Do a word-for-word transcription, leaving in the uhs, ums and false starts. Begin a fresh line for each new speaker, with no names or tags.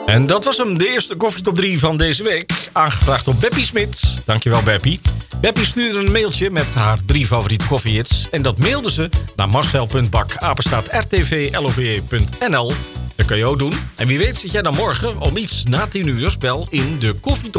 En dat was hem, de eerste koffietop drie van deze week. Aangevraagd door Beppie Smit. Dankjewel Beppie. Beppie stuurde een mailtje met haar drie favoriete koffiehits. En dat mailde ze naar marcel punt bak apenstaart r t v l o v e punt n l. Dat kun je ook doen. En wie weet zit jij dan morgen om iets na tien uur spel in de koffietop